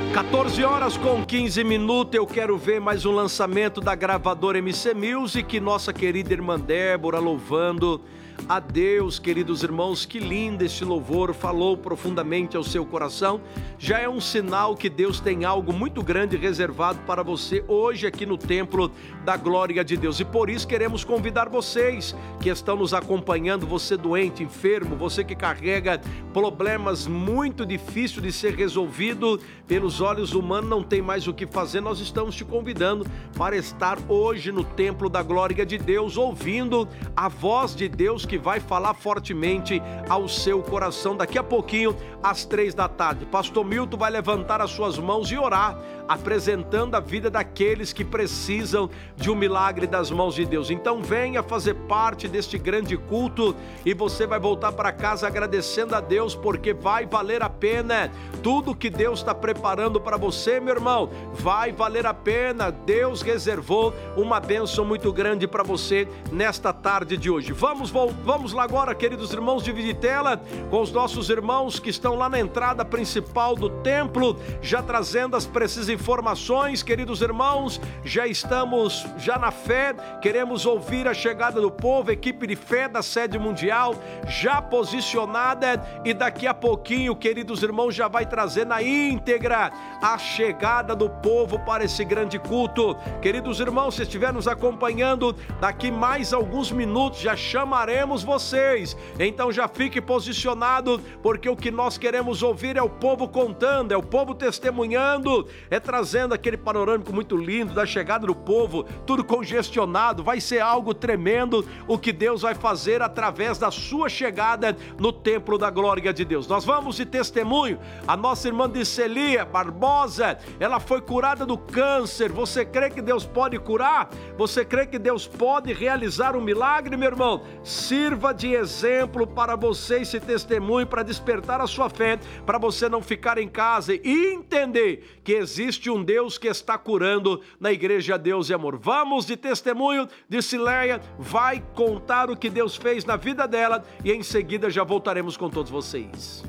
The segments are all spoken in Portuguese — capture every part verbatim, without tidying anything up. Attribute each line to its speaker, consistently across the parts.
Speaker 1: quatorze horas com quinze minutos, eu quero ver mais um lançamento da gravadora M C Music, nossa querida irmã Débora louvando a Deus. Queridos irmãos, que lindo este louvor, falou profundamente ao seu coração. Já é um sinal que Deus tem algo muito grande reservado para você hoje aqui no templo da glória de Deus. E por isso queremos convidar vocês que estão nos acompanhando, você doente, enfermo, você que carrega problemas muito difíceis de ser resolvido pelos olhos humanos, não tem mais o que fazer. Nós estamos te convidando para estar hoje no templo da glória de Deus, ouvindo a voz de Deus que vai falar fortemente ao seu coração. Daqui a pouquinho, às três da tarde, Pastor Milton vai levantar as suas mãos e orar, apresentando a vida daqueles que precisam de um milagre das mãos de Deus. Então venha fazer parte deste grande culto e você vai voltar para casa agradecendo a Deus, porque vai valer a pena tudo que Deus está preparando para você, meu irmão. Vai valer a pena. Deus reservou uma bênção muito grande para você nesta tarde de hoje. Vamos, vamos lá agora, queridos irmãos, dividir tela com os nossos irmãos que estão lá na entrada principal do templo, já trazendo as precisas informações. Queridos irmãos, já estamos já na fé, queremos ouvir a chegada do povo, equipe de fé da sede mundial já posicionada, e daqui a pouquinho, queridos irmãos, já vai trazer na íntegra a chegada do povo para esse grande culto. Queridos irmãos, se estiver nos acompanhando, daqui mais alguns minutos já chamaremos vocês, então já fique posicionado, porque o que nós queremos ouvir é o povo contando, é o povo testemunhando, é trazendo aquele panorâmico muito lindo da chegada do povo, tudo congestionado. Vai ser algo tremendo o que Deus vai fazer através da sua chegada no templo da glória de Deus. Nós vamos de testemunho. A nossa irmã Dicelia Barbosa, ela foi curada do câncer. Você crê que Deus pode curar? Você crê que Deus pode realizar um milagre, meu irmão? Sirva de exemplo para você esse testemunho, para despertar a sua fé, para você não ficar em casa e entender que existe um Deus que está curando na igreja Deus e Amor. Vamos de testemunho. Dicelia vai contar o que Deus fez na vida dela e em seguida já voltaremos com todos vocês.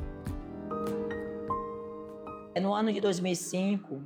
Speaker 2: No ano de dois mil e cinco,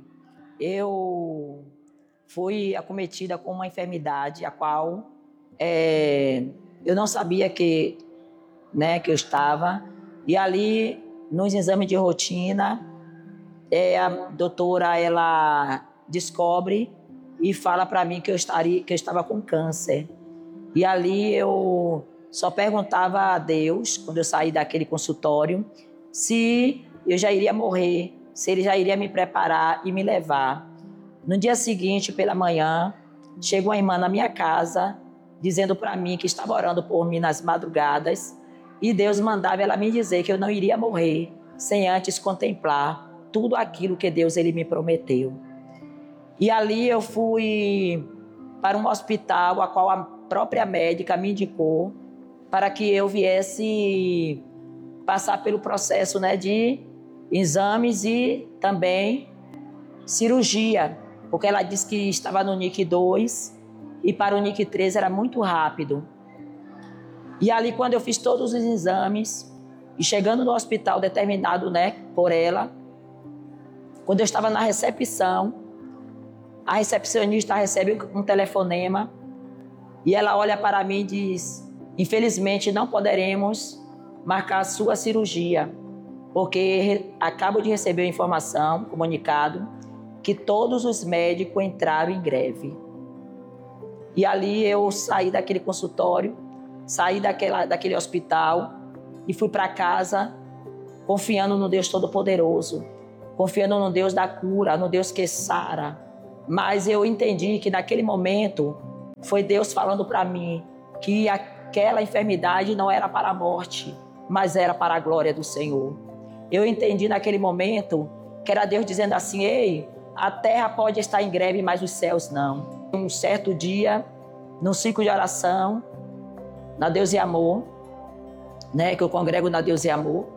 Speaker 2: eu fui acometida com uma enfermidade, a qual é, eu não sabia que, né, que eu estava. E ali, nos exames de rotina, é, a doutora ela descobre e fala para mim que eu, estaria, que eu estava com câncer. E ali eu só perguntava a Deus, quando eu saí daquele consultório, se eu já iria morrer, se ele já iria me preparar e me levar. No dia seguinte, pela manhã, chegou uma irmã na minha casa, dizendo para mim que estava orando por mim nas madrugadas, e Deus mandava ela me dizer que eu não iria morrer sem antes contemplar tudo aquilo que Deus ele me prometeu. E ali eu fui para um hospital, a qual a própria médica me indicou para que eu viesse passar pelo processo, né, de exames e também cirurgia, porque ela disse que estava no N I C dois e para o N I C três era muito rápido. E ali, quando eu fiz todos os exames e chegando no hospital determinado, né, por ela, quando eu estava na recepção, a recepcionista recebe um telefonema e ela olha para mim e diz: infelizmente não poderemos marcar a sua cirurgia, porque acabo de receber a informação, comunicado, que todos os médicos entraram em greve. E ali eu saí daquele consultório, saí daquela, daquele hospital e fui para casa confiando no Deus Todo-Poderoso, confiando no Deus da cura, no Deus que sara. Mas eu entendi que naquele momento foi Deus falando para mim que aquela enfermidade não era para a morte, mas era para a glória do Senhor. Eu entendi naquele momento que era Deus dizendo assim: ei, a terra pode estar em greve, mas os céus não. Um certo dia, num ciclo de oração, na Deus e Amor, né, que eu congrego na Deus e Amor,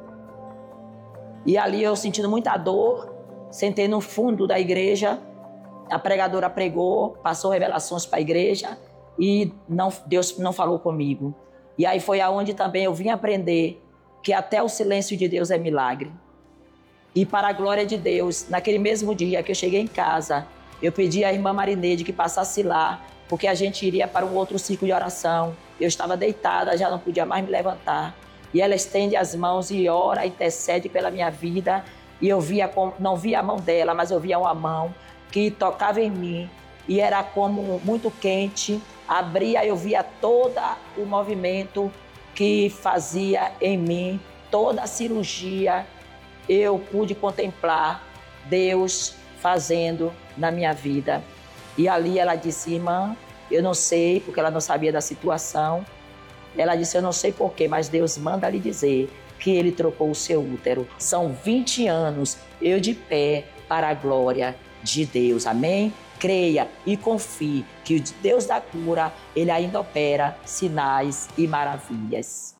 Speaker 2: e ali eu sentindo muita dor, sentei no fundo da igreja, a pregadora pregou, passou revelações para a igreja e não, Deus não falou comigo. E aí foi aonde também eu vim aprender que até o silêncio de Deus é milagre. E para a glória de Deus, naquele mesmo dia que eu cheguei em casa, eu pedi à irmã Marineide que passasse lá, porque a gente iria para um outro ciclo de oração. Eu estava deitada, já não podia mais me levantar. E ela estende as mãos e ora, intercede pela minha vida. E eu via, não via a mão dela, mas eu via uma mão que tocava em mim. E era como muito quente. Abria, eu via todo o movimento que fazia em mim, toda a cirurgia. Eu pude contemplar Deus fazendo na minha vida. E ali ela disse, irmã, eu não sei, porque ela não sabia da situação. Ela disse, eu não sei porquê, mas Deus manda lhe dizer que Ele trocou o seu útero. São vinte anos, eu de pé para a glória de Deus. Amém? Creia e confie que o Deus da cura, Ele ainda opera sinais e maravilhas.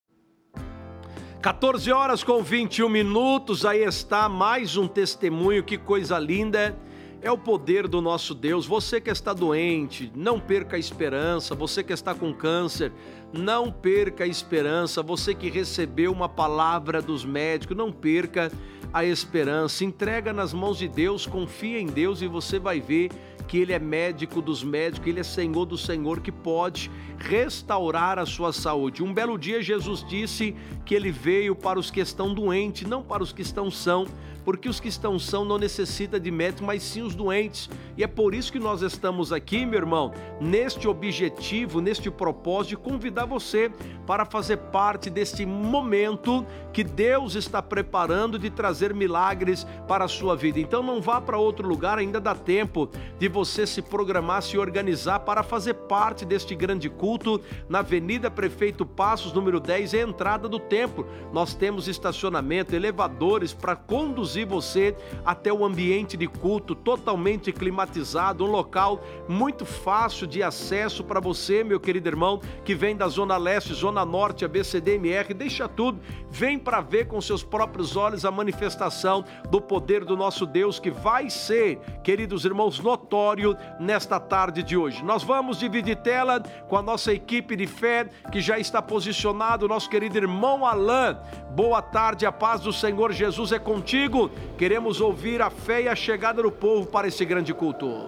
Speaker 1: quatorze horas com vinte e um minutos, aí está mais um testemunho, que coisa linda. É o poder do nosso Deus. Você que está doente, não perca a esperança. Você que está com câncer, não perca a esperança. Você que recebeu uma palavra dos médicos, não perca a esperança. Entrega nas mãos de Deus, confia em Deus e você vai ver que Ele é médico dos médicos, Ele é Senhor do Senhor, que pode restaurar a sua saúde. Um belo dia Jesus disse que Ele veio para os que estão doentes, não para os que estão são, porque os que estão são não necessitam de médico, mas sim os doentes. E é por isso que nós estamos aqui, meu irmão, neste objetivo, neste propósito de convidar você para fazer parte deste momento que Deus está preparando de trazer milagres para a sua vida. Então não vá para outro lugar, ainda dá tempo de você se programar, se organizar para fazer parte deste grande culto na Avenida Prefeito Passos, número dez, é a entrada do templo. Nós temos estacionamento, elevadores para conduzir você até o ambiente de culto totalmente climatizado, um local muito fácil de acesso para você, meu querido irmão, que vem da Zona Leste, Zona Norte, A B C D M R, deixa tudo, vem para ver com seus próprios olhos a manifestação do poder do nosso Deus, que vai ser, queridos irmãos, notório nesta tarde de hoje. Nós vamos dividir tela com a nossa equipe de fé, que já está posicionado, nosso querido irmão Alain. Boa tarde, a paz do Senhor Jesus é contigo. Queremos ouvir a fé e a chegada do povo para esse grande culto.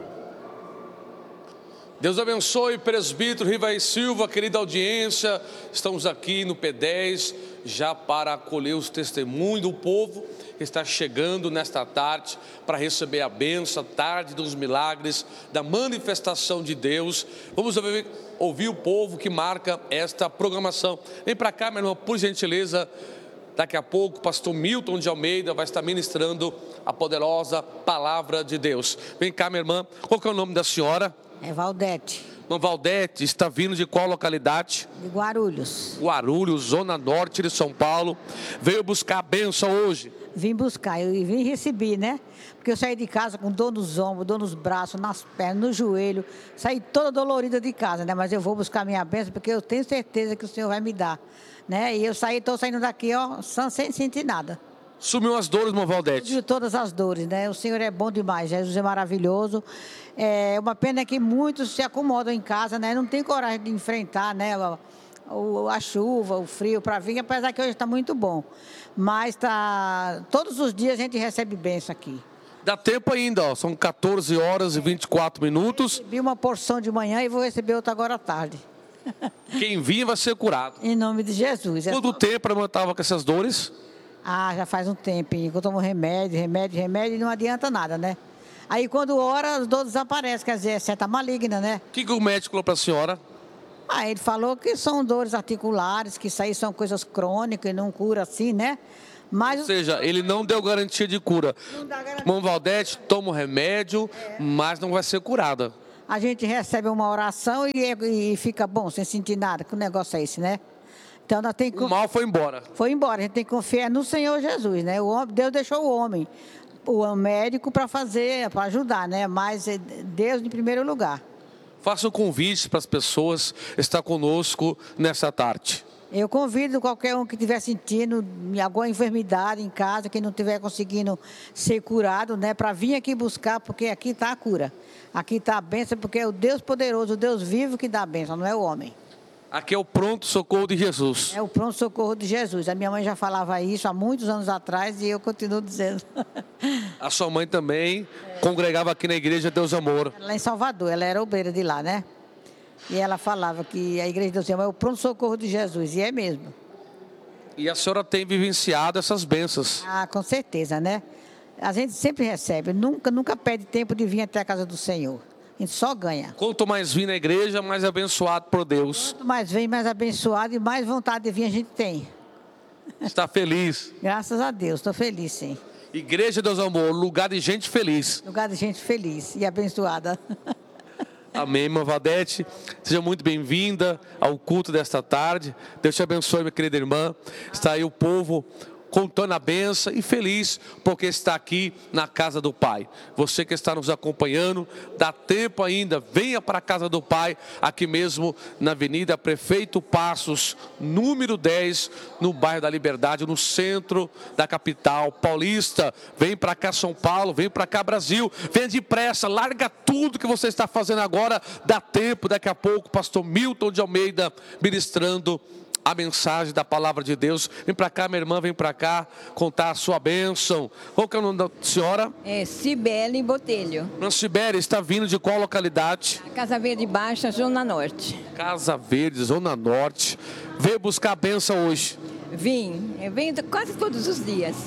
Speaker 3: Deus abençoe, presbítero Rivaí Silva, querida audiência. Estamos aqui no P dez já para acolher os testemunhos do povo que está chegando nesta tarde para receber a bênção, a tarde dos milagres, da manifestação de Deus. Vamos ouvir, ouvir o povo que marca esta programação. Vem para cá, meu irmão, por gentileza. Daqui a pouco o pastor Milton de Almeida vai estar ministrando a poderosa palavra de Deus. Vem cá, minha irmã, qual que é o nome da senhora?
Speaker 4: É Valdete.
Speaker 3: Irmã Valdete, está vindo de qual localidade?
Speaker 4: De Guarulhos.
Speaker 3: Guarulhos, Zona Norte de São Paulo. Veio buscar a bênção hoje?
Speaker 4: Vim buscar, eu vim receber, né? Porque eu saí de casa com dor nos ombros, dor nos braços, nas pernas, no joelho. Saí toda dolorida de casa, né? Mas eu vou buscar minha bênção porque eu tenho certeza que o Senhor vai me dar, né? E eu saí, estou saindo daqui, ó, sem sentir nada.
Speaker 3: Sumiu as dores, irmã Valdete?
Speaker 4: Sumiu todas as dores, né? O Senhor é bom demais, Jesus é maravilhoso. É uma pena que muitos se acomodam em casa, né? Não tem coragem de enfrentar, né? A, a chuva, o frio para vir, apesar que hoje está muito bom. Mas tá, todos os dias a gente recebe bênção aqui.
Speaker 3: Dá tempo ainda, ó. São quatorze horas e vinte e quatro minutos.
Speaker 4: Recebi uma porção de manhã e vou receber outra agora à tarde.
Speaker 3: Quem vir vai ser curado.
Speaker 4: Em nome de Jesus.
Speaker 3: Quanto tempo eu estava com essas dores?
Speaker 4: Ah, já faz um tempinho que eu tomo remédio, remédio, remédio e não adianta nada, né? Aí quando ora, as dores desaparecem, quer dizer, é seta maligna, né?
Speaker 3: O que, que o médico falou para a senhora?
Speaker 4: Ah, ele falou que são dores articulares, que isso aí são coisas crônicas e não cura assim, né? Mas...
Speaker 3: Ou seja, ele não deu garantia de cura. Não dá garantia. Irmã Valdete, toma o remédio, é. mas não vai ser curada.
Speaker 4: A gente recebe uma oração e, e fica bom, sem sentir nada, que o negócio é esse, né? Então, nós tem que...
Speaker 3: O mal foi embora.
Speaker 4: Foi embora, a gente tem que confiar no Senhor Jesus, né? O homem, Deus deixou o homem, o médico para fazer, para ajudar, né? Mas Deus em primeiro lugar.
Speaker 3: Faça um convite para as pessoas estar conosco nessa tarde.
Speaker 4: Eu convido qualquer um que estiver sentindo alguma enfermidade em casa, que não estiver conseguindo ser curado, né? Para vir aqui buscar, porque aqui está a cura. Aqui está a bênção, porque é o Deus poderoso, o Deus vivo que dá a bênção, não é o homem.
Speaker 3: Aqui é o pronto-socorro de Jesus.
Speaker 4: É o pronto-socorro de Jesus. A minha mãe já falava isso há muitos anos atrás e eu continuo dizendo.
Speaker 3: A sua mãe também é. congregava aqui na igreja Deus Amor.
Speaker 4: Lá em Salvador, ela era obreira de lá, né? E ela falava que a igreja Deus Amor é o pronto-socorro de Jesus, e é mesmo.
Speaker 3: E a senhora tem vivenciado essas bênçãos.
Speaker 4: Ah, com certeza, né? A gente sempre recebe, nunca, nunca perde tempo de vir até a casa do Senhor. A gente só ganha.
Speaker 3: Quanto mais vir na igreja, mais abençoado por Deus.
Speaker 4: Quanto mais vem, mais abençoado e mais vontade de vir a gente tem.
Speaker 3: Está feliz?
Speaker 4: Graças a Deus, estou feliz, sim.
Speaker 3: Igreja Deus Amor, lugar de gente feliz.
Speaker 4: Lugar de gente feliz e abençoada.
Speaker 3: Amém, irmã Vadete. Seja muito bem-vinda ao culto desta tarde. Deus te abençoe, minha querida irmã. Está aí o povo contando a benção e feliz porque está aqui na casa do Pai. Você que está nos acompanhando, dá tempo ainda, venha para a casa do Pai, aqui mesmo na Avenida Prefeito Passos, número dez, no bairro da Liberdade, no centro da capital paulista. Vem para cá São Paulo, vem para cá Brasil, venha depressa, larga tudo que você está fazendo agora, dá tempo, daqui a pouco, pastor Milton de Almeida ministrando a mensagem da palavra de Deus. Vem para cá, minha irmã, vem para cá contar a sua bênção. Qual que é o nome da senhora?
Speaker 5: É Cibele Botelho.
Speaker 3: Dona Cibele, está vindo de qual localidade?
Speaker 5: Casa Verde Baixa, Zona Norte.
Speaker 3: Casa Verde, Zona Norte. Veio buscar a bênção hoje?
Speaker 5: Vim, eu venho quase todos os dias.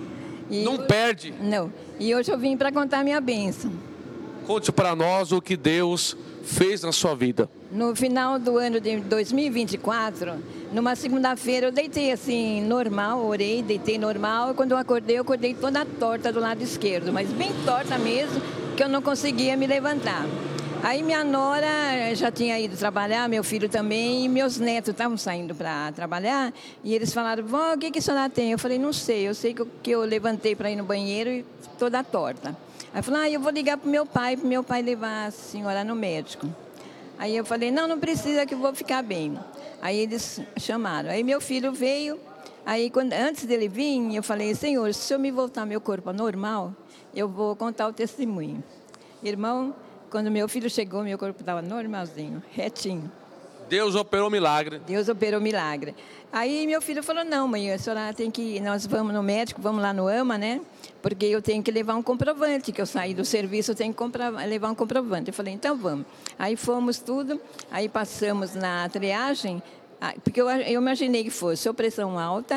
Speaker 5: E
Speaker 3: Não
Speaker 5: hoje,
Speaker 3: perde?
Speaker 5: Não, e hoje eu vim para contar minha bênção.
Speaker 3: Conte para nós o que Deus fez na sua vida.
Speaker 5: No final do ano de dois mil e vinte e quatro, numa segunda-feira, eu deitei assim, normal, orei, deitei normal. E quando eu acordei, eu acordei toda torta do lado esquerdo, mas bem torta mesmo, que eu não conseguia me levantar. Aí minha nora já tinha ido trabalhar, meu filho também, e meus netos estavam saindo para trabalhar. E eles falaram, vó, o que, que a senhora tem? Eu falei, não sei, eu sei que eu, que eu levantei para ir no banheiro e toda torta. Aí falou, ah, eu vou ligar para o meu pai, para o meu pai levar a senhora no médico. Aí eu falei, não, não precisa que eu vou ficar bem. Aí eles chamaram. Aí meu filho veio, aí quando, antes dele vir, eu falei, Senhor, se eu me voltar meu corpo normal, eu vou contar o testemunho. Irmão, quando meu filho chegou, meu corpo estava normalzinho, retinho.
Speaker 3: Deus operou milagre.
Speaker 5: Deus operou milagre. Aí meu filho falou, não, mãe, a senhora tem que, nós vamos no médico, vamos lá no AMA, né? Porque eu tenho que levar um comprovante, que eu saí do serviço, eu tenho que comprar, levar um comprovante. Eu falei, então vamos. Aí fomos tudo, aí passamos na triagem, porque eu, eu imaginei que fosse ou pressão alta,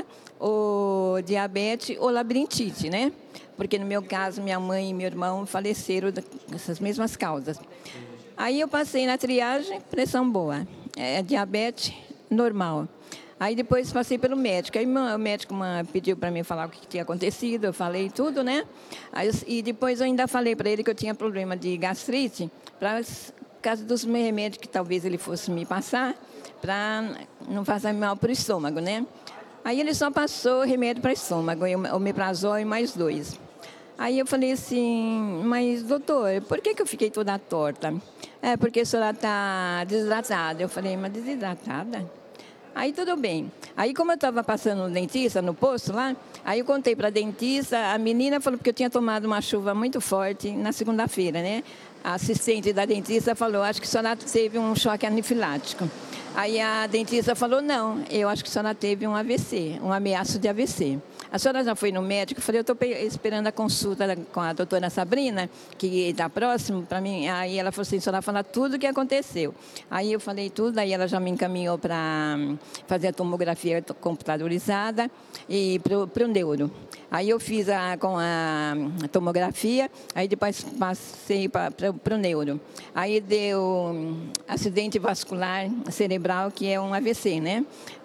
Speaker 5: ou diabetes, ou labirintite, né? Porque no meu caso, minha mãe e meu irmão faleceram dessas mesmas causas. Aí eu passei na triagem, pressão boa, é, diabetes normal. Aí depois passei pelo médico. Aí o médico pediu para mim falar o que tinha acontecido, eu falei tudo, né? Aí, e depois eu ainda falei para ele que eu tinha problema de gastrite, para caso dos remédios que talvez ele fosse me passar, para não fazer mal para o estômago, né? Aí ele só passou remédio para estômago, omeprazol e mais dois. Aí eu falei assim, mas doutor, por que, que eu fiquei toda torta? É, porque a senhora está desidratada. Eu falei, mas desidratada? Aí tudo bem. Aí como eu estava passando no dentista, no posto lá, aí eu contei para a dentista, a menina falou, porque eu tinha tomado uma chuva muito forte na segunda-feira, né? A assistente da dentista falou, acho que a senhora teve um choque anafilático. Aí a dentista falou, não, eu acho que a senhora teve um A V C, um ameaço de A V C. A senhora já foi no médico? Eu falei, eu estou esperando a consulta com a doutora Sabrina, que está próximo para mim. Aí ela falou assim, a senhora fala tudo o que aconteceu. Aí eu falei tudo, aí ela já me encaminhou para fazer a tomografia computadorizada e para o neuro. Aí eu fiz a, com a, a tomografia, aí depois passei para o neuro. Aí deu acidente vascular cerebral, que é um A V C, né?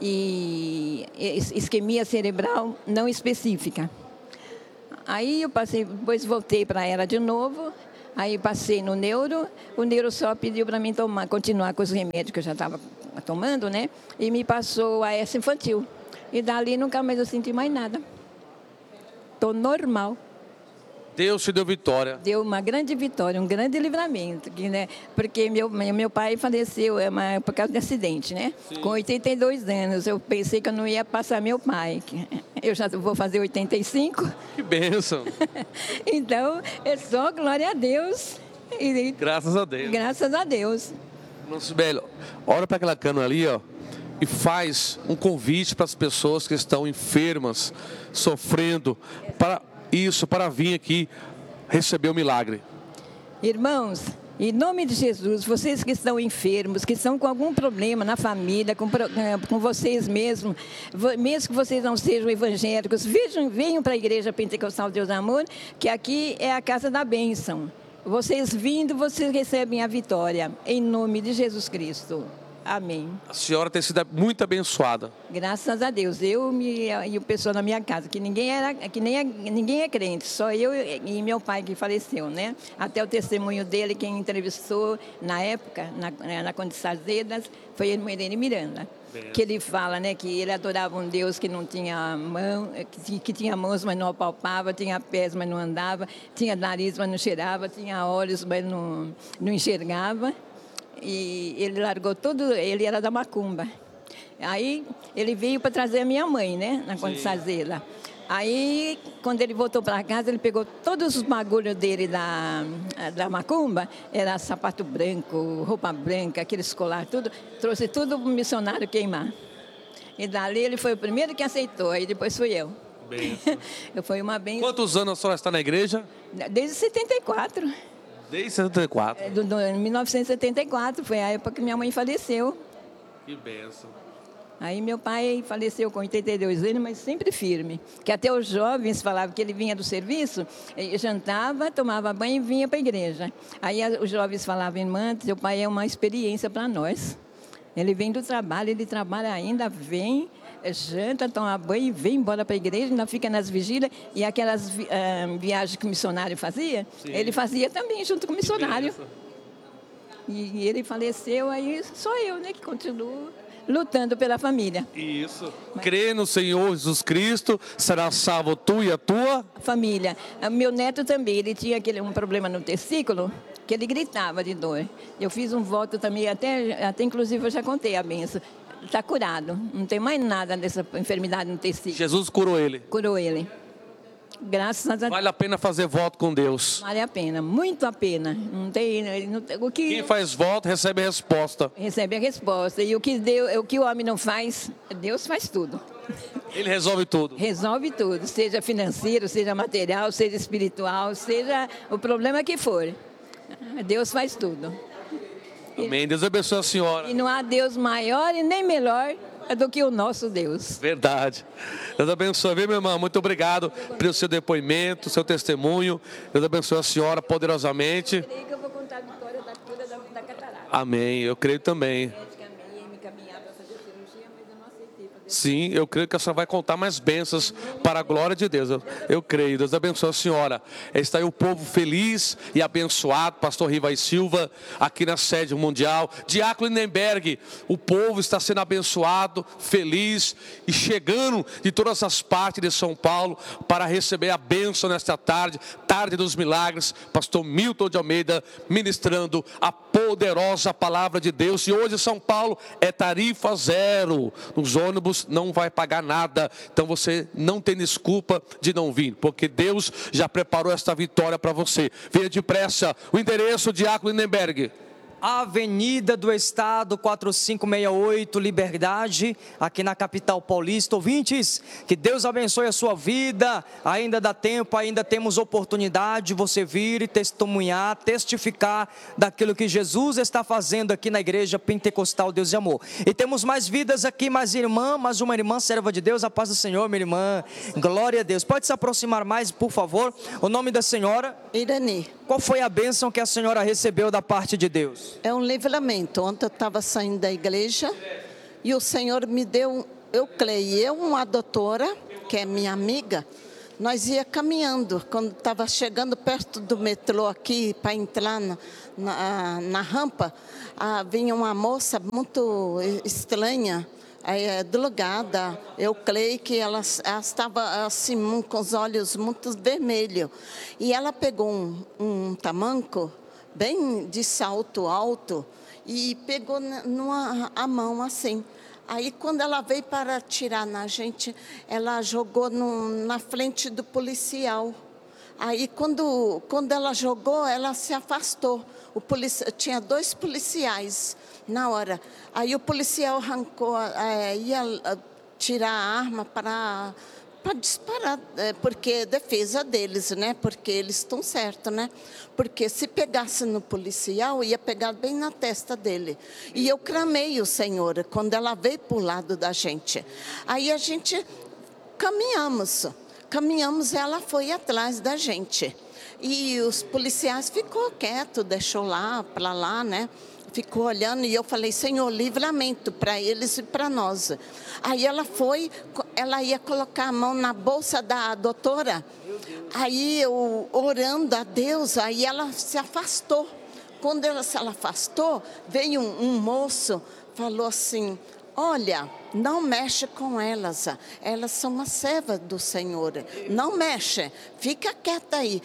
Speaker 5: E isquemia cerebral não específica. Aí eu passei, depois voltei para ela de novo, aí passei no neuro, o neuro só pediu para mim tomar, continuar com os remédios que eu já estava tomando, né? E me passou a essa infantil. E dali nunca mais eu senti mais nada. Estou normal.
Speaker 3: Deus te deu vitória.
Speaker 5: Deu uma grande vitória, um grande livramento, que, né? Porque meu, meu pai faleceu é uma, por causa de acidente, né? Sim. Com oitenta e dois anos. Eu pensei que eu não ia passar meu pai. Eu já vou fazer oitenta e cinco.
Speaker 3: Que bênção.
Speaker 5: Então, é só glória a Deus. E,
Speaker 3: graças a Deus.
Speaker 5: Graças a Deus.
Speaker 3: Nossa, Belo, olha para aquela cana ali, ó. e faz um convite para as pessoas que estão enfermas, sofrendo, para isso, para vir aqui receber o milagre.
Speaker 5: Irmãos, em nome de Jesus, vocês que estão enfermos, que estão com algum problema na família, com, com vocês mesmos, mesmo que vocês não sejam evangélicos, vejam, venham para a Igreja Pentecostal Deus Amor, que aqui é a casa da bênção. Vocês vindo, vocês recebem a vitória, em nome de Jesus Cristo. Amém.
Speaker 3: A senhora tem sido muito abençoada. Graças
Speaker 5: a Deus. Eu me, e o pessoal na minha casa, que ninguém era, que nem é, ninguém é crente, só eu e meu pai que faleceu, né? Até o testemunho dele, quem entrevistou na época, na, na Conde Sazedas, foi ele, Irene Miranda. Bem. Que ele fala, né, que ele adorava um Deus que não tinha mão, que, que tinha mãos, mas não apalpava, tinha pés, mas não andava, tinha nariz, mas não cheirava, tinha olhos, mas não, não enxergava. E ele largou tudo, ele era da macumba. Aí ele veio para trazer a minha mãe, né, na Conde Sazela. Aí, quando ele voltou para casa, ele pegou todos os bagulhos dele da, da macumba, era sapato branco, roupa branca, aqueles colar, tudo, trouxe tudo para o missionário queimar. E dali ele foi o primeiro que aceitou, aí depois fui eu.
Speaker 3: Benção.
Speaker 5: Eu fui uma benção.
Speaker 3: Quantos anos a senhora está na igreja?
Speaker 5: Desde setenta e quatro.
Speaker 3: Desde setenta e quatro?
Speaker 5: É, do, do, em mil novecentos e setenta e quatro, foi a época que minha mãe faleceu.
Speaker 3: Que bênção.
Speaker 5: Aí meu pai faleceu com oitenta e dois anos, mas sempre firme. Que até os jovens falavam que ele vinha do serviço, jantava, tomava banho e vinha para a igreja. Aí os jovens falavam, irmã, seu pai é uma experiência para nós. Ele vem do trabalho, ele trabalha ainda, vem, janta, toma banho e vem embora para a igreja, ainda fica nas vigílias. E aquelas uh, viagens que o missionário fazia, Sim. ele fazia também junto com o missionário. E, e ele faleceu, aí sou eu, né, que continuo lutando pela família.
Speaker 3: Isso. Mas... Crê no Senhor Jesus Cristo, será salvo tu e a tua
Speaker 5: família. Meu neto também, ele tinha aquele, um problema no testículo, que ele gritava de dor. Eu fiz um voto também, até, até inclusive eu já contei a benção. Está curado, não tem mais nada dessa enfermidade no testículo.
Speaker 3: Jesus curou ele.
Speaker 5: Curou ele. Graças a Deus.
Speaker 3: Vale a pena fazer voto com Deus.
Speaker 5: Vale a pena, muito a pena. Não tem, não tem, o que,
Speaker 3: Quem faz voto recebe a resposta.
Speaker 5: Recebe a resposta. E o que, Deus, o que o homem não faz, Deus faz tudo.
Speaker 3: Ele resolve tudo.
Speaker 5: Resolve tudo, seja financeiro, seja material, seja espiritual, seja o problema que for. Deus faz tudo.
Speaker 3: Amém. Deus abençoe a senhora.
Speaker 5: E não há Deus maior e nem melhor do que o nosso Deus.
Speaker 3: Verdade. Deus abençoe, viu, minha irmã? Muito obrigado pelo seu depoimento, seu testemunho. Deus abençoe a senhora poderosamente.
Speaker 5: Eu creio que eu vou contar a vitória da cura da, da catarata.
Speaker 3: Amém, eu creio também. Sim, eu creio que a senhora vai contar mais bênçãos para a glória de Deus. Eu, eu creio. Deus abençoe a senhora. Está aí o povo feliz e abençoado. Pastor Rivai Silva, aqui na sede mundial. Diácono Lindenberg, o povo está sendo abençoado, feliz e chegando de todas as partes de São Paulo para receber a bênção nesta tarde, tarde dos milagres. Pastor Milton de Almeida ministrando a poderosa palavra de Deus. E hoje São Paulo é tarifa zero. Nos ônibus não vai pagar nada, então você não tem desculpa de não vir, porque Deus já preparou esta vitória para você. Venha depressa. O endereço, Diácono Lindenberg.
Speaker 6: Avenida do Estado, quatro cinco seis oito, Liberdade, aqui na capital paulista. Ouvintes, que Deus abençoe a sua vida, ainda dá tempo, ainda temos oportunidade de você vir e testemunhar, testificar daquilo que Jesus está fazendo aqui na Igreja Pentecostal Deus e Amor. E temos mais vidas aqui, mais irmã, mais uma irmã, serva de Deus, a paz do Senhor, minha irmã, glória a Deus. Pode se aproximar mais, por favor, o nome da senhora?
Speaker 7: Irani.
Speaker 6: Qual foi a bênção que a senhora recebeu da parte de Deus?
Speaker 7: É um livramento. Ontem eu estava saindo da igreja e o Senhor me deu, eu creio, eu, uma doutora, que é minha amiga, nós ia caminhando, quando estava chegando perto do metrô aqui, para entrar na, na, na rampa, ah, vinha uma moça muito estranha, é, drogada. Eu creio que ela, ela estava assim, com os olhos muito vermelhos. E ela pegou um, um tamanco, bem de salto alto, e pegou numa, a mão assim. Aí, quando ela veio para atirar na gente, ela jogou no, na frente do policial. Aí, quando, quando ela jogou, ela se afastou. O polici... Tinha dois policiais na hora. Aí o policial arrancou, é, ia tirar a arma para... para disparar, porque é defesa deles, né? Porque eles estão certos, né? Porque se pegasse no policial, ia pegar bem na testa dele. E eu clamei o Senhor, quando ela veio para o lado da gente. Aí a gente caminhamos, caminhamos, ela foi atrás da gente. E os policiais ficou quieto, deixou lá, para lá, né? Ficou olhando e eu falei, Senhor, livramento para eles e para nós. Aí ela foi, ela ia colocar a mão na bolsa da doutora. Aí eu orando a Deus, aí ela se afastou. Quando ela se afastou, veio um, um moço, falou assim, olha, não mexe com elas, elas são uma serva do Senhor. Não mexe, fica quieta aí.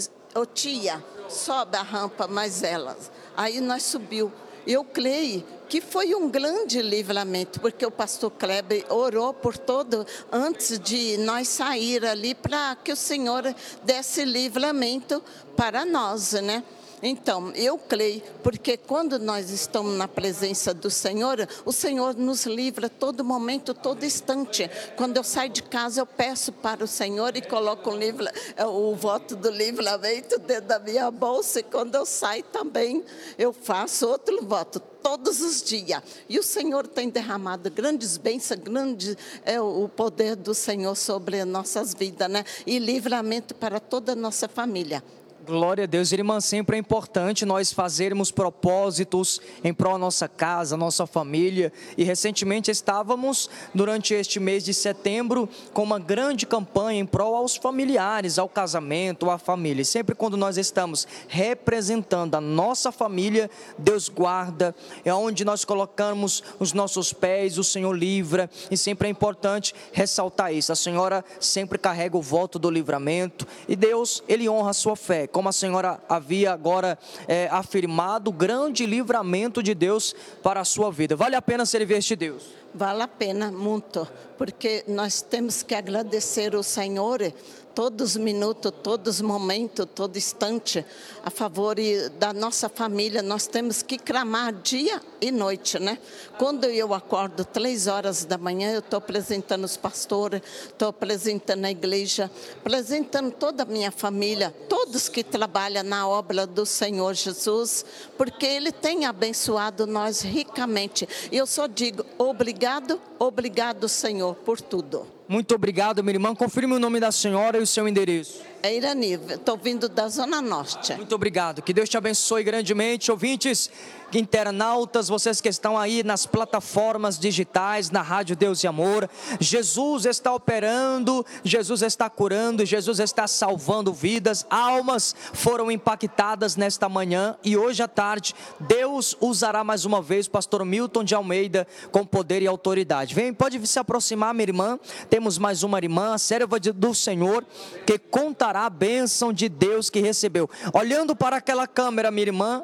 Speaker 7: Ô tia, sobe a rampa, mas elas... Aí nós subiu. Eu creio que foi um grande livramento, porque o pastor Kleber orou por todo, antes de nós sair ali, para que o Senhor desse livramento para nós, né? Então, eu creio, porque quando nós estamos na presença do Senhor, o Senhor nos livra todo momento, todo instante. Quando eu saio de casa, eu peço para o Senhor e coloco o, livra, o voto do livramento dentro da minha bolsa. E quando eu saio também, eu faço outro voto, todos os dias. E o Senhor tem derramado grandes bênçãos, grande é o poder do Senhor sobre as nossas vidas, né? E livramento para toda a nossa família.
Speaker 6: Glória a Deus, irmã, sempre é importante nós fazermos propósitos em prol da nossa casa, nossa família. E recentemente estávamos, durante este mês de setembro, com uma grande campanha em prol aos familiares, ao casamento, à família. E sempre quando nós estamos representando a nossa família, Deus guarda, é onde nós colocamos os nossos pés, o Senhor livra. E sempre é importante ressaltar isso. A senhora sempre carrega o voto do livramento e Deus, Ele honra a sua fé. Como a senhora havia agora é, afirmado, o grande livramento de Deus para a sua vida. Vale a pena servir este Deus?
Speaker 7: Vale a pena muito, porque nós temos que agradecer ao Senhor todos os minutos, todos os momentos, todo instante, a favor da nossa família. Nós temos que clamar dia e noite, né? Quando eu acordo três horas da manhã, eu estou apresentando os pastores, estou apresentando a igreja, apresentando toda a minha família, todos que trabalham na obra do Senhor Jesus, porque Ele tem abençoado nós ricamente. E eu só digo, obrigado, obrigado, Senhor, por tudo.
Speaker 6: Muito obrigado, minha irmã. Confirme o nome da senhora e o seu endereço.
Speaker 7: É Irani, estou vindo da Zona Norte.
Speaker 6: Muito obrigado. Que Deus te abençoe grandemente. Ouvintes, internautas, vocês que estão aí nas plataformas digitais, na Rádio Deus e Amor. Jesus está operando, Jesus está curando, Jesus está salvando vidas. Almas foram impactadas nesta manhã e hoje à tarde Deus usará mais uma vez o pastor Milton de Almeida com poder e autoridade. Vem, pode se aproximar, minha irmã. Temos mais uma irmã, a serva do Senhor, que contará a bênção de Deus que recebeu. Olhando para aquela câmera, minha irmã,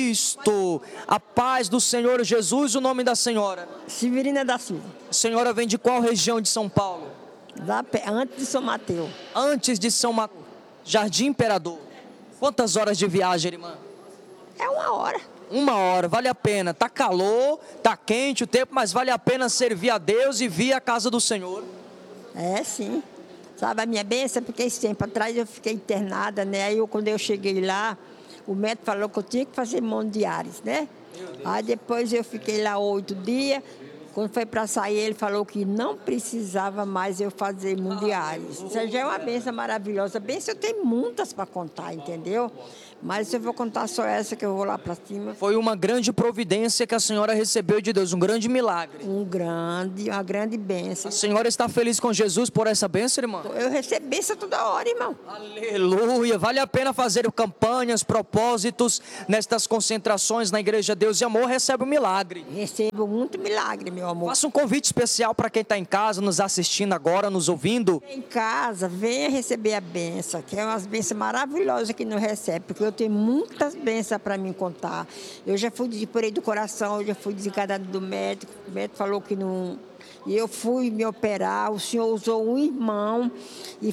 Speaker 6: isto, a paz do Senhor Jesus, o nome da senhora?
Speaker 8: Severina da Silva.
Speaker 6: A senhora vem de qual região de São Paulo?
Speaker 8: Da, antes de São Mateus.
Speaker 6: Antes de São Mateus. Jardim Imperador. Quantas horas de viagem, irmã?
Speaker 8: É uma hora.
Speaker 6: Uma hora, vale a pena. Tá calor, tá quente o tempo, mas vale a pena servir a Deus e vir à casa do Senhor.
Speaker 8: É, sim. Sabe, a minha bênção, porque esse tempo atrás eu fiquei internada, né? Aí eu, quando eu cheguei lá, o médico falou que eu tinha que fazer mundiais, né? Aí depois eu fiquei lá oito dias. Quando foi para sair, ele falou que não precisava mais eu fazer mundiais. Isso já é uma bênção maravilhosa. Bênção eu tenho muitas para contar, entendeu? Mas eu vou contar só essa que eu vou lá para cima.
Speaker 6: Foi uma grande providência que a senhora recebeu de Deus, um grande milagre.
Speaker 8: Um grande, uma grande bênção.
Speaker 6: A senhora está feliz com Jesus por essa bênção, irmã?
Speaker 8: Eu recebo bênção toda hora, irmão.
Speaker 6: Aleluia! Vale a pena fazer campanhas, propósitos, nestas concentrações na Igreja Deus e Amor, recebe um milagre.
Speaker 8: Recebo muito milagre, meu amor.
Speaker 6: Faça um convite especial para quem está em casa, nos assistindo agora, nos ouvindo.
Speaker 8: Em casa, venha receber a bênção, que é umas bênçãos maravilhosas que não recebe, porque eu tenho muitas bênçãos para me contar. Eu já fui de por aí do coração, eu já fui desencarnada do médico, o médico falou que não... E eu fui me operar, o senhor usou um irmão e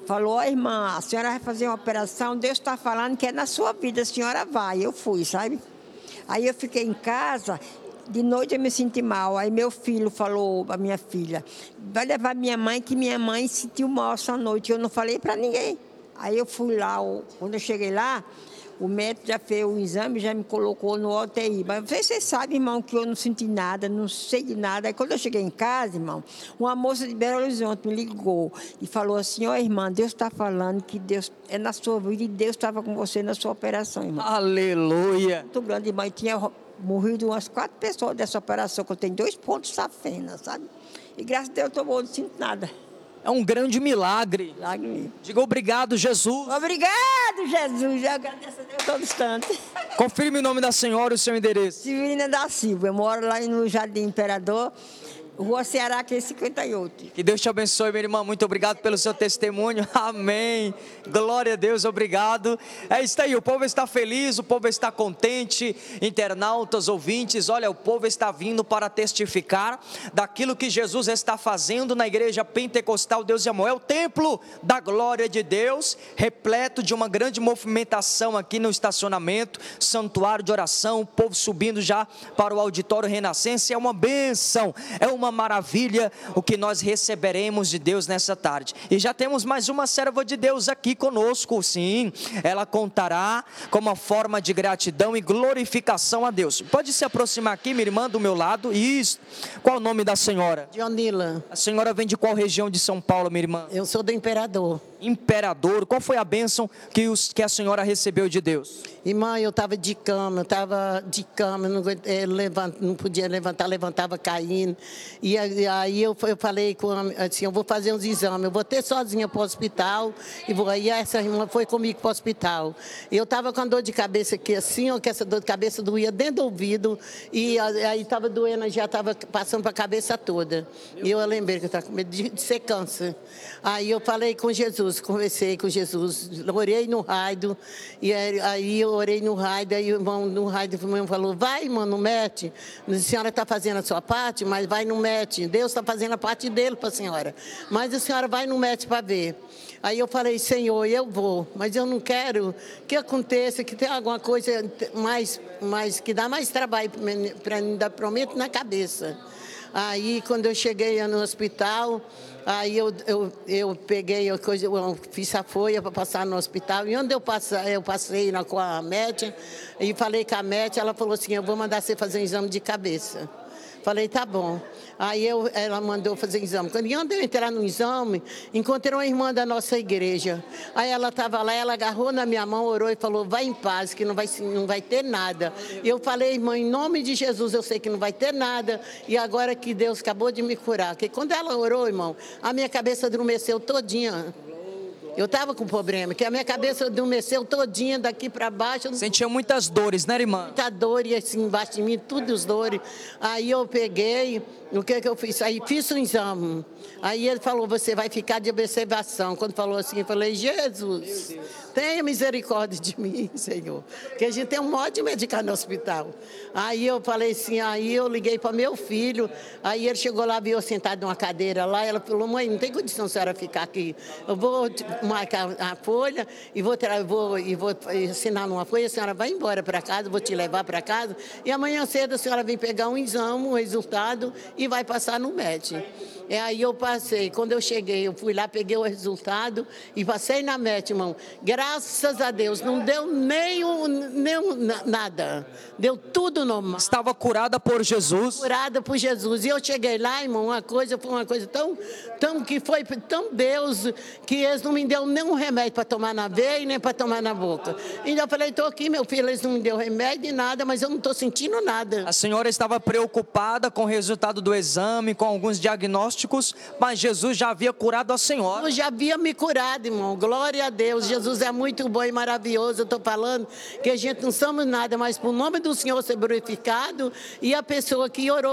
Speaker 8: falou, ó, irmã, a senhora vai fazer uma operação, Deus está falando que é na sua vida, a senhora vai. Eu fui, sabe? Aí eu fiquei em casa, de noite eu me senti mal. Aí meu filho falou, a minha filha, vai levar minha mãe, que minha mãe sentiu mal essa noite. Eu não falei para ninguém. Aí eu fui lá, quando eu cheguei lá, o médico já fez o exame, já me colocou no U T I. Mas você sabe, irmão, que eu não senti nada, não sei de nada. Aí quando eu cheguei em casa, irmão, uma moça de Belo Horizonte me ligou e falou assim, ó, irmã, Deus está falando que Deus é na sua vida e Deus estava com você na sua operação, irmão.
Speaker 6: Aleluia!
Speaker 8: Muito grande, irmã. E tinha morrido umas quatro pessoas dessa operação, que eu tenho dois pontos safena, sabe? E graças a Deus eu tô bom, não sinto nada.
Speaker 6: É um grande milagre.
Speaker 8: Milagre.
Speaker 6: Diga obrigado, Jesus.
Speaker 8: Obrigado, Jesus. Eu agradeço a Deus todo instante.
Speaker 6: Confirme o nome da senhora e o seu endereço.
Speaker 8: Severina da Silva. Eu moro lá no Jardim Imperador, Rua Ceará, que é cinquenta e oito.
Speaker 6: Que Deus te abençoe, minha irmã. Muito obrigado pelo seu testemunho. Amém. Glória a Deus, obrigado. É isso aí, o povo está feliz, o povo está contente. Internautas, ouvintes, olha, o povo está vindo para testificar daquilo que Jesus está fazendo na igreja pentecostal Deus e Amor. É o templo da glória de Deus, repleto de uma grande movimentação aqui no estacionamento, santuário de oração, o povo subindo já para o auditório Renascença. É uma bênção, é uma maravilha o que nós receberemos de Deus nessa tarde. E já temos mais uma serva de Deus aqui conosco, sim, ela contará com uma forma de gratidão e glorificação a Deus. Pode se aproximar aqui, minha irmã, do meu lado. Isso. Qual o nome da senhora?
Speaker 9: Dionila.
Speaker 6: A senhora vem de qual região de São Paulo, minha irmã?
Speaker 9: Eu sou do Imperador.
Speaker 6: Imperador. Qual foi a bênção que, os, que a senhora recebeu de Deus?
Speaker 9: Irmã, eu estava de cama, eu estava de cama, não, é, levant, não podia levantar, levantava caindo. E aí eu, eu falei com assim, eu vou fazer uns exames, eu vou ter sozinha para o hospital. E vou, aí essa irmã foi comigo para o hospital. Eu estava com a dor de cabeça aqui assim, ó, que essa dor de cabeça doía dentro do ouvido. E aí estava doendo, já estava passando para a cabeça toda. E eu lembrei que eu estava com medo de, de ser câncer. Aí eu falei com Jesus, conversei com Jesus, orei no raio, e aí eu orei no raio, aí o irmão no raio o irmão falou, vai, irmão, não mete, a senhora está fazendo a sua parte, mas vai, não mete, Deus está fazendo a parte dele para a senhora, mas a senhora vai, não mete para ver. Aí eu falei, Senhor, eu vou, mas eu não quero que aconteça, que tenha alguma coisa mais, mais que dá mais trabalho para mim, ainda prometo na cabeça. Aí, quando eu cheguei no hospital, aí eu, eu, eu peguei a coisa, eu fiz a folha para passar no hospital. E onde eu passei, eu passei na, com a médica e falei com a médica, ela falou assim, eu vou mandar você fazer um exame de cabeça. Falei, tá bom. Aí eu, ela mandou fazer exame. Quando eu entrar no exame, encontrei uma irmã da nossa igreja. Aí ela estava lá, ela agarrou na minha mão, orou e falou, vai em paz, que não vai, não vai ter nada. E eu falei, irmã, em nome de Jesus, eu sei que não vai ter nada. E agora que Deus acabou de me curar. Porque quando ela orou, irmão, a minha cabeça adormeceu todinha. Eu estava com problema, que a minha cabeça adormeceu todinha daqui para baixo.
Speaker 6: Sentia muitas dores, né, irmã?
Speaker 9: Muita dor, e assim, embaixo de mim, tudo os dores. Aí eu peguei, o que que eu fiz? Aí fiz um exame. Aí ele falou, você vai ficar de observação. Quando falou assim, eu falei, Jesus, tenha misericórdia de mim, Senhor. Porque a gente tem um modo de medicar no hospital. Aí eu falei assim, aí eu liguei para meu filho, aí ele chegou lá, viu eu sentado numa cadeira lá, ela falou, mãe, não tem condição a senhora ficar aqui. Eu vou marcar a folha e vou, vou, e vou assinar numa folha, a senhora vai embora para casa, vou te levar para casa, e amanhã cedo a senhora vem pegar um exame, um resultado, e vai passar no médico. E aí eu passei, quando eu cheguei, eu fui lá, peguei o resultado e passei na médica, irmão. Graças a Deus, não deu nem, um, nem um, nada, deu tudo normal.
Speaker 6: Estava curada por Jesus?
Speaker 9: Curada por Jesus. E eu cheguei lá, irmão, uma coisa, foi uma coisa tão, tão que foi tão Deus, que eles não me deu nenhum remédio para tomar na veia e nem para tomar na boca. E eu falei, estou aqui, meu filho, eles não me deu remédio e nada, mas eu não estou sentindo nada.
Speaker 6: A senhora estava preocupada com o resultado do exame, com alguns diagnósticos, mas Jesus já havia curado a senhora.
Speaker 9: Jesus já havia me curado, irmão. Glória a Deus. Jesus é muito bom e maravilhoso. Eu estou falando que a gente não somos nada, mas por nome do Senhor ser glorificado, e a pessoa que orou